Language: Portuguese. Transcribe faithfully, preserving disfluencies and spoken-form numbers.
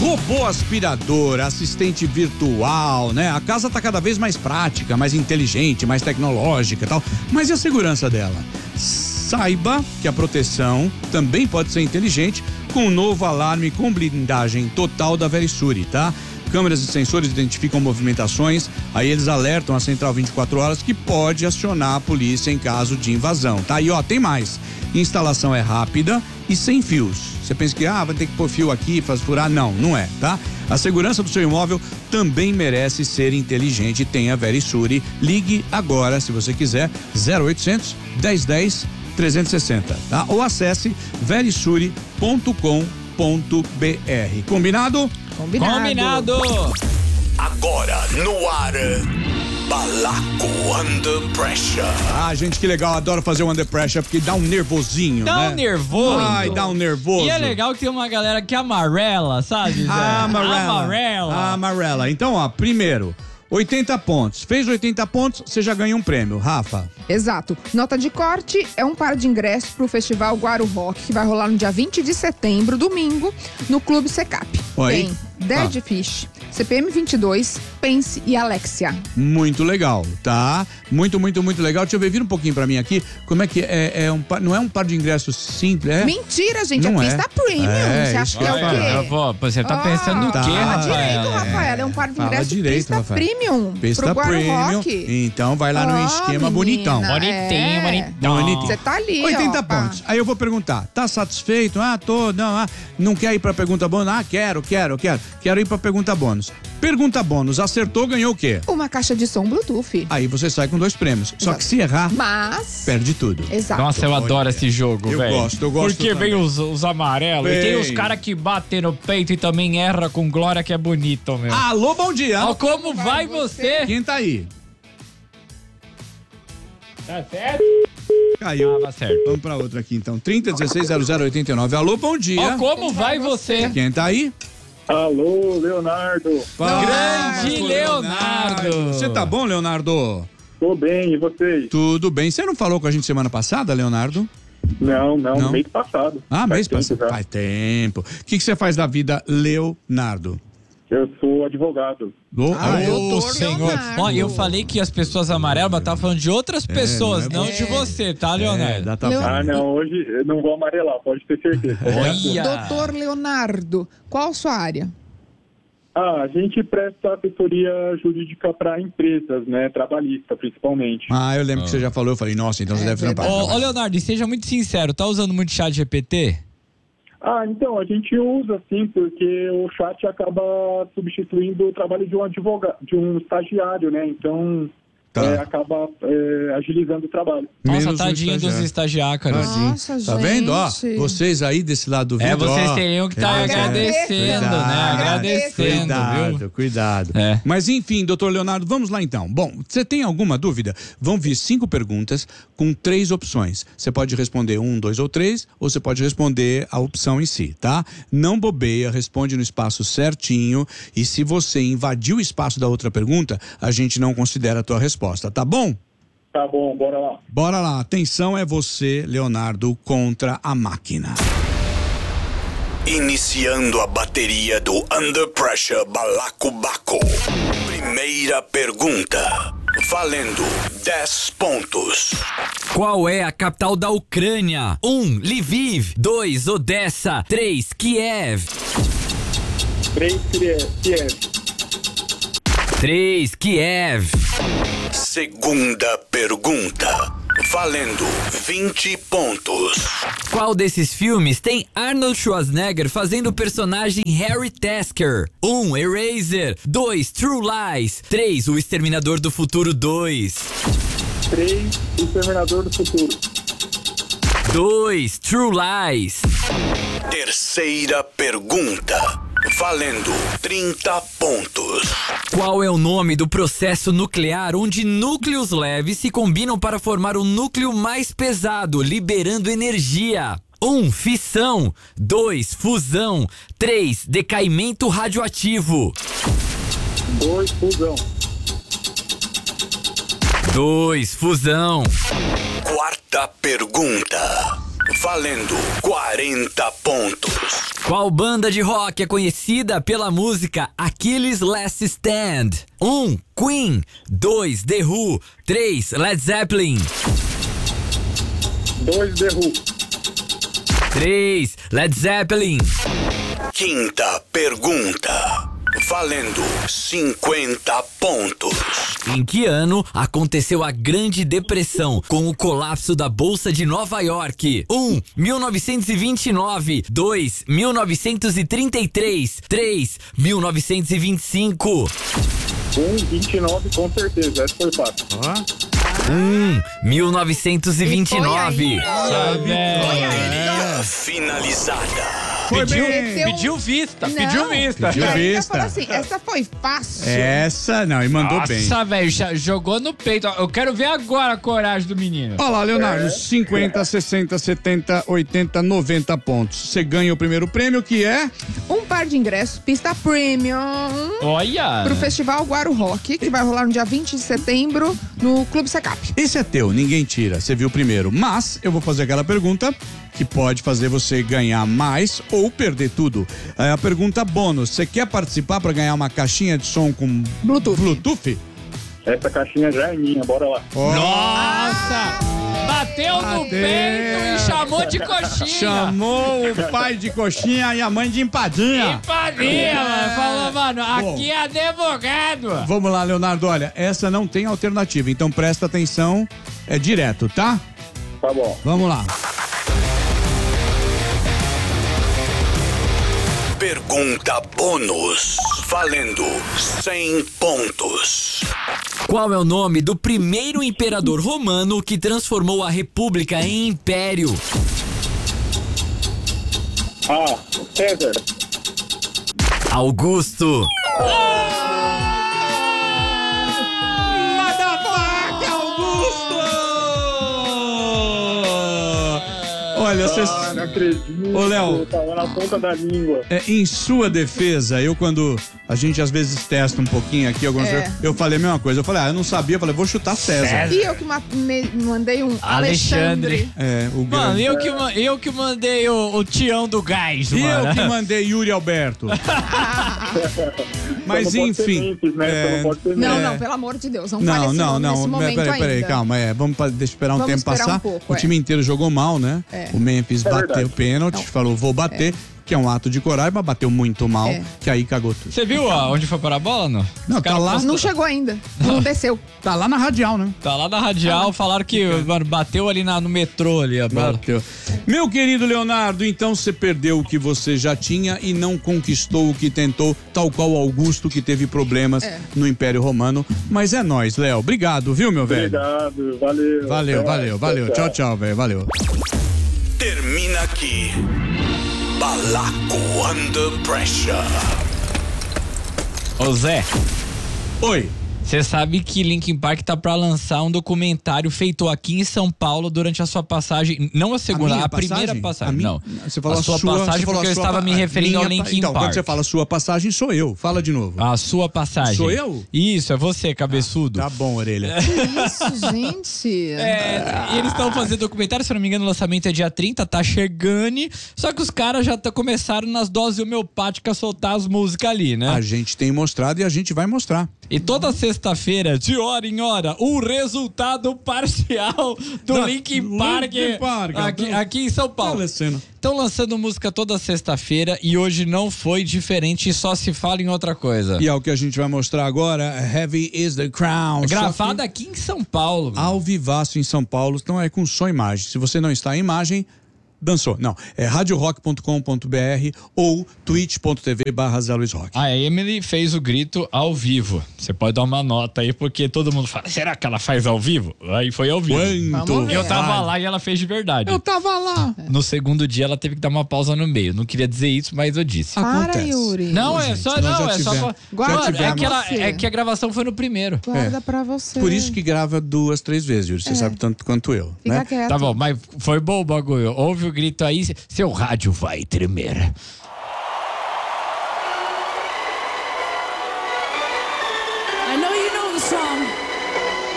Robô aspirador, assistente virtual, né? A casa tá cada vez mais prática, mais inteligente, mais tecnológica e tal. Mas e a segurança dela? Saiba que a proteção também pode ser inteligente com o novo alarme com blindagem total da Verisuri, tá? Câmeras e sensores identificam movimentações, aí eles alertam a central vinte e quatro horas que pode acionar a polícia em caso de invasão, tá? E ó, tem mais. Instalação é rápida e sem fios. Você pensa que, ah, vai ter que pôr fio aqui, faz furar. Não, não é, tá? A segurança do seu imóvel também merece ser inteligente. Tem a Verisuri. Ligue agora, se você quiser, zero oitocentos, dez dez, trezentos e sessenta, tá? Ou acesse verisuri ponto com ponto br. Combinado? Combinado. Combinado. Agora no ar, Balaco Under Pressure. Ah, gente, que legal, adoro fazer o Under Pressure porque dá um nervosinho, dá né? um nervoso. Ai, dá um nervoso. E é legal que tem uma galera que amarela, sabe, Zé? Amarela. Amarela. Amarela. Então, ó, primeiro, oitenta pontos. Fez oitenta pontos, você já ganha um prêmio. Rafa. Exato. Nota de corte é um par de ingressos pro Festival Guaru Rock, que vai rolar no dia vinte de setembro, domingo, no Clube Secap. Oi? Tem Dead ah. Fish, C P M vinte e dois, Pense e Alexia. Muito legal, tá? Muito, muito, muito legal. Deixa eu ver, vira um pouquinho pra mim aqui. Como é que é? é um par, não é um par de ingressos simples, é? Mentira, gente. Não é é pista premium. É, Você acha isso que é o que eu quê? ia Vó, você tá pensando no Ah, quê, Fala Rafael? direito, Rafael. É um par de Fala ingressos direito, pista Rafael. premium Pista pro Guaru premium. Rock. Então vai lá no Ó, esquema menina, bonitão. Bonitinho, é. bonitão. Você tá ali, oitenta ó, pontos. pá. Aí eu vou perguntar, tá satisfeito? Ah, tô, não, ah, não quer ir pra pergunta bônus? Ah, quero, quero, quero. Quero ir pra pergunta bônus. Pergunta bônus, acertou, ganhou o quê? Uma caixa de som Bluetooth. Aí você sai com dois prêmios. Só que se errar, Mas... perde tudo. Exato. Nossa, eu adoro esse jogo, Eu velho. gosto, eu gosto Porque também. vem os, os amarelos. E tem Vem. os caras que batem no peito e também erra com glória, que é bonito, meu. Alô, bom dia. Ó, como vai você? Quem tá aí? Tá certo? Caiu. Tava certo. Vamos pra outra aqui então. trinta, dezesseis, zero zero oitenta e nove. Alô, bom dia. Ó, como vai você? Quem tá aí? Alô, Leonardo. Grande Leonardo. Você tá bom, Leonardo? Tô bem, e vocês? Tudo bem. Você não falou com a gente semana passada, Leonardo? Não, não, Não? mês passado. Ah, Faz mês tempo passado. já. Faz tempo. O que, que você faz da vida, Leonardo? Eu sou advogado. Ô, Ah, ô, doutor senhor. Leonardo. Ó, eu falei que as pessoas amarelas, mas tava falando de outras pessoas, não é não de você, tá, Leonardo? É, dá tá Leonardo. Ah, não, hoje eu não vou amarelar, pode ter certeza. Olha. Doutor Leonardo, qual sua área? Ah, a gente presta assessoria jurídica para empresas, né, trabalhista principalmente. Ah, eu lembro que você já falou. Eu falei, nossa, então você É deve trampar. verdade. Ô, ô, Leonardo, e seja muito sincero, tá usando muito chat G P T? Ah, então, a gente usa sim, porque o chat acaba substituindo o trabalho de um advogado, de um estagiário, né, então Tá. é, acaba é, agilizando o trabalho. Nossa, Menos o tadinho dos estagiário. estagiários. Tadinho. Nossa, Tá vendo? Ó, gente. vocês aí desse lado do vidro, É, vocês ó. teriam que estar É, agradecendo, né? Agradecendo, Cuidado, viu? cuidado. É. Mas enfim, doutor Leonardo, vamos lá então. Bom, você tem alguma dúvida? Vão vir cinco perguntas com três opções. Você pode responder um, dois ou três, ou você pode responder a opção em si, tá? Não bobeia, responde no espaço certinho, e se você invadiu o espaço da outra pergunta, a gente não considera a tua resposta, tá bom? Tá bom, bora lá. Bora lá, atenção, é você, Leonardo, contra a máquina. Iniciando a bateria do Under Pressure Balacobaco. Primeira pergunta. Valendo dez pontos. Qual é a capital da Ucrânia? um. Lviv. dois. Odessa. três. Kiev. Três Kiev. três. Kiev. Segunda pergunta. Valendo vinte pontos. Qual desses filmes tem Arnold Schwarzenegger fazendo o personagem Harry Tasker? um. Eraser. dois. True Lies. três. O Exterminador do Futuro dois. Três, Exterminador do Futuro. dois. True Lies. Terceira pergunta. Valendo trinta pontos. Qual é o nome do processo nuclear onde núcleos leves se combinam para formar um núcleo mais pesado, liberando energia? um. Fissão. dois. Fusão. três. Decaimento radioativo. Dois, fusão. dois. Fusão. Quarta pergunta. valendo quarenta pontos. Qual banda de rock é conhecida pela música Achilles' Last Stand? um. Queen. dois. The Who. três. Led Zeppelin. dois The Who. três. Led Zeppelin. Quinta pergunta, valendo cinquenta pontos. Em que ano aconteceu a Grande Depressão com o colapso da Bolsa de Nova York? um. mil novecentos e vinte e nove. dois. mil novecentos e trinta e três. três. mil novecentos e vinte e cinco. um, vinte e nove, com certeza. Essa foi fácil. um. mil novecentos e vinte e nove. Bateria finalizada. Foi Pediu, bem. pediu vista, Não. pediu vista. Pediu E ainda vista. falou assim, essa foi fácil. Essa, não, e mandou bem. Nossa, velho, já jogou no peito. Eu quero ver agora a coragem do menino. Olha lá, Leonardo, cinquenta, sessenta, setenta, oitenta, noventa pontos. Você ganha o primeiro prêmio, que é... Um par de ingressos, pista premium, Olha. pro Festival Guaru Rock, que vai rolar no dia vinte de setembro no Clube Secap. Esse é teu, ninguém tira, você viu primeiro. Mas eu vou fazer aquela pergunta que pode fazer você ganhar mais ou perder tudo. É a pergunta bônus. Você quer participar para ganhar uma caixinha de som com Bluetooth? Bluetooth? Essa caixinha já é minha, bora lá. Ó, Nossa! Bateu no Bateu. peito e chamou de coxinha. chamou o pai de coxinha e a mãe de empadinha. Empadinha, mano. Falou, mano, aqui é advogado. Vamos lá, Leonardo, olha, essa não tem alternativa, então presta atenção, é direto, tá? Tá bom. Vamos lá. Pergunta bônus, valendo cem pontos. Qual é o nome do primeiro imperador romano que transformou a república em império? Ah, César. Augusto. Motherfucker, Augusto! Olha, você... Ah, não acredito. Ô, Léo. Tava na ponta da língua. É, em sua defesa, eu quando a gente às vezes testa um pouquinho aqui, algumas É. coisas, eu falei a mesma coisa. Eu falei, ah, eu não sabia, eu falei, vou chutar César. E eu que ma- me- mandei um Alexandre. Alexandre. É, o Mano, grande. eu que, ma- eu que mandei o, o Tião do Gás, E eu mano. que mandei Yuri Alberto. Mas Só não pode ser enfim. Memphis, né? Só é, não pode ser Não, Memphis. não, pelo amor de Deus, não, fale Não, esse não, nome não. nesse momento Peraí, peraí, ainda. calma. É, vamos pa- deixa eu esperar um Vamos tempo esperar passar. um pouco, o é. time inteiro jogou mal, né? É. O Memphis É bateu verdade. o pênalti, falou, vou bater, que é um ato de coragem, mas bateu muito mal, É. que aí cagou tudo. Você viu ó, onde foi para a bola, não? Não, Os tá caras lá. postou- Não chegou ainda, não desceu. Tá lá na radial, né? Tá lá na radial, falaram que mano, bateu ali na- no metrô ali a bola. Bateu. Meu querido Leonardo, então você perdeu o que você já tinha e não conquistou o que tentou, tal qual Augusto, que teve problemas É. no Império Romano. Mas é nóis, Léo. Obrigado, viu, meu velho? Obrigado, valeu. Valeu, Até valeu, mais. valeu. Tchau, tchau, velho. Valeu. Termina aqui. Balaco Under Pressure. Ô Zé, Oi. você sabe que Linkin Park tá pra lançar um documentário feito aqui em São Paulo durante a sua passagem, não a segunda, a, minha primeira passagem, A minha- não. Você falou a sua, sua passagem você falou porque a eu sua estava pa- me referindo ao minha pa- Linkin Então, Park. quando você fala sua passagem, sou eu. Fala de novo. A sua passagem. Sou eu? Isso, é você, cabeçudo. Tá bom, orelha. Isso, gente. É, e eles estão fazendo documentário, se eu não me engano, o lançamento é dia trinta, tá chegando. Só que os caras já tá, começaram nas doses homeopáticas a soltar as músicas ali, né? A gente tem mostrado e a gente vai mostrar. E toda sexta-feira, de hora em hora, o resultado parcial do Da- Linkin Park, Linkin Park, aqui, então. aqui em São Paulo. Falecendo. Estão lançando música toda sexta-feira e hoje não foi diferente, só se fala em outra coisa. E é o que a gente vai mostrar agora, Heavy is the Crown. Só Gravada que aqui em São Paulo. ao vivaço em São Paulo, então é com som e imagem. Se você não está em imagem, dançou. Não, é rádio rock ponto com ponto b r ou twitch ponto t v barra Zé Luiz Rock. A Emily fez o grito ao vivo. Você pode dar uma nota aí, porque todo mundo fala, será que ela faz ao vivo? Aí foi ao vivo. Quanto Vamos ver. Eu tava vale? lá e ela fez de verdade. Eu tava lá. No segundo dia ela teve que dar uma pausa no meio. Não queria dizer isso, mas eu disse. Para, Acontece. Yuri. Não, é gente, só, nós não, já é só. tivemos- pra- Guarda Mano, pra é, que ela- você. é que a gravação foi no primeiro. Guarda pra você. Por isso que grava duas, três vezes, Yuri. Você sabe tanto quanto eu. Fica né? quieto. Tá bom, mas foi bom o bagulho. Ouve o grito aí, seu rádio vai tremer.